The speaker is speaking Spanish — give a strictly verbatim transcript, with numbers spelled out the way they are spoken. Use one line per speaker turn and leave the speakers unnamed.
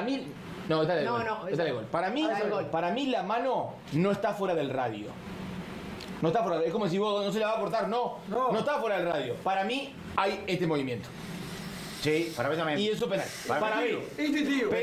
mí. No, está de
No,
gol.
no,
está de
es-
gol. Para mí,
Ah, es gol.
para mí la mano no está fuera del radio. No está fuera. Es como si vos no se la va a cortar. No, no,
No.
está fuera del radio. Para mí hay este movimiento.
Sí, para mí también.
Y eso penal.
Para
Para
mí,
mí.
Instintivo.